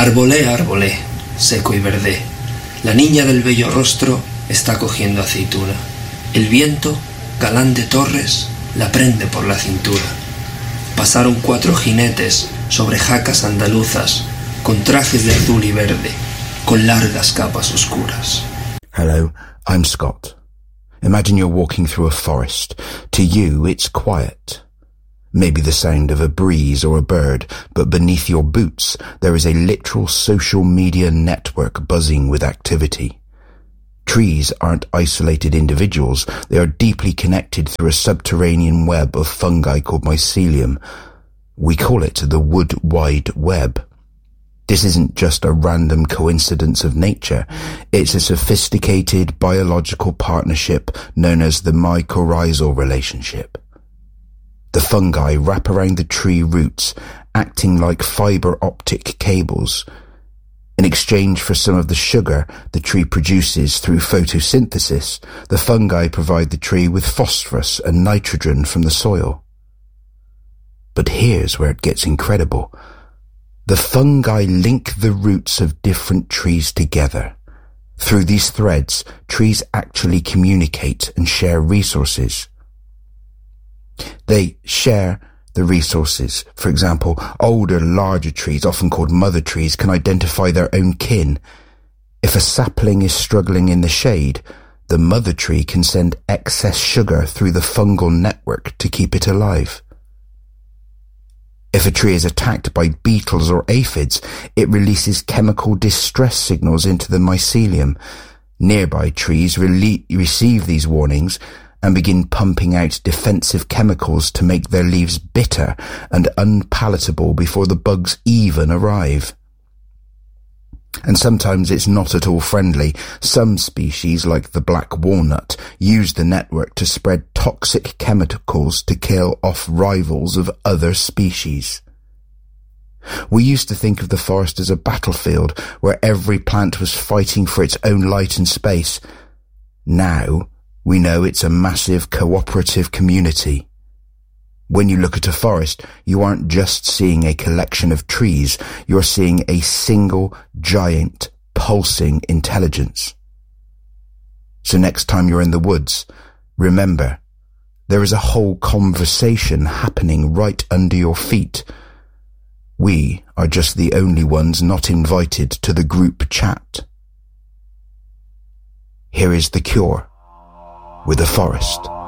Arbolé, arbolé, seco y verde. La niña del bello rostro está cogiendo aceituna. El viento, galán de torres, la prende por la cintura. Pasaron 4 jinetes sobre jacas andaluzas, con trajes de azul y verde, con largas capas oscuras. Hello, I'm Scott. Imagine you're walking through a forest. To you, it's quiet. Maybe the sound of a breeze or a bird, but beneath your boots, there is a literal social media network buzzing with activity. Trees aren't isolated individuals. They are deeply connected through a subterranean web of fungi called mycelium. We call it the Wood Wide Web. This isn't just a random coincidence of nature. It's a sophisticated biological partnership known as the mycorrhizal relationship. The fungi wrap around the tree roots, acting like fiber optic cables. In exchange for some of the sugar the tree produces through photosynthesis, the fungi provide the tree with phosphorus and nitrogen from the soil. But here's where it gets incredible. The fungi link the roots of different trees together. Through these threads, trees actually communicate and share resources. They share the resources. For example, older, larger trees, often called mother trees, can identify their own kin. If a sapling is struggling in the shade, the mother tree can send excess sugar through the fungal network to keep it alive. If a tree is attacked by beetles or aphids, it releases chemical distress signals into the mycelium. Nearby trees receive these warnings and begin pumping out defensive chemicals to make their leaves bitter and unpalatable before the bugs even arrive. And sometimes it's not at all friendly. Some species, like the black walnut, use the network to spread toxic chemicals to kill off rivals of other species. We used to think of the forest as a battlefield where every plant was fighting for its own light and space. Now, we know it's a massive cooperative community. When you look at a forest, you aren't just seeing a collection of trees, you're seeing a single, giant, pulsing intelligence. So next time you're in the woods, remember, there is a whole conversation happening right under your feet. We are just the only ones not invited to the group chat. Here is The Cure with The Forest.